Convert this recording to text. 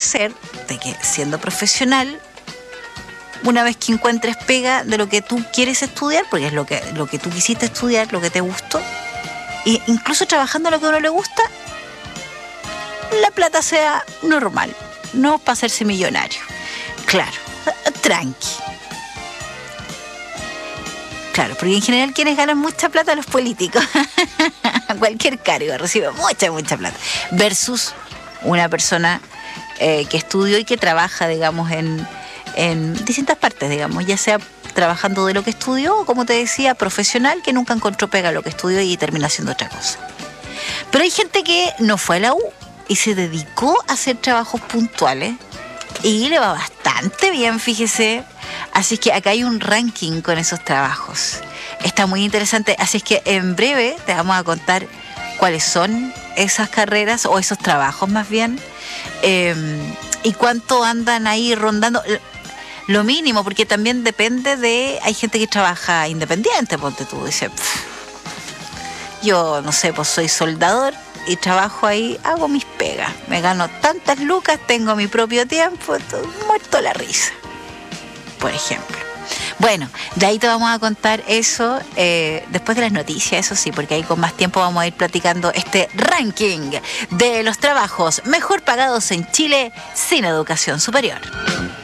ser de que siendo profesional, una vez que encuentres pega de lo que tú quieres estudiar, porque es lo que tú quisiste estudiar, lo que te gustó, e incluso trabajando lo que a uno le gusta, la plata sea normal, no para hacerse millonario. Claro, tranqui. Claro, porque en general quienes ganan mucha plata, los políticos. Cualquier cargo recibe mucha plata. Versus una persona que estudió y que trabaja, digamos, en distintas partes, digamos, ya sea trabajando de lo que estudió o, como te decía, profesional, que nunca encontró pega lo que estudió y termina haciendo otra cosa. Pero hay gente que no fue a la U y se dedicó a hacer trabajos puntuales y le va bastante bien, fíjese. Así es que acá hay un ranking con esos trabajos. Está muy interesante, así es que en breve te vamos a contar cuáles son esas carreras o esos trabajos más bien, y cuánto andan ahí rondando. Lo mínimo, porque también depende de... Hay gente que trabaja independiente, ponte tú, dice, yo no sé, pues soy soldador y trabajo ahí, hago mis pegas, me gano tantas lucas, tengo mi propio tiempo, muerto la risa, por ejemplo. Bueno, de ahí te vamos a contar eso después de las noticias, eso sí, porque ahí con más tiempo vamos a ir platicando este ranking de los trabajos mejor pagados en Chile sin educación superior.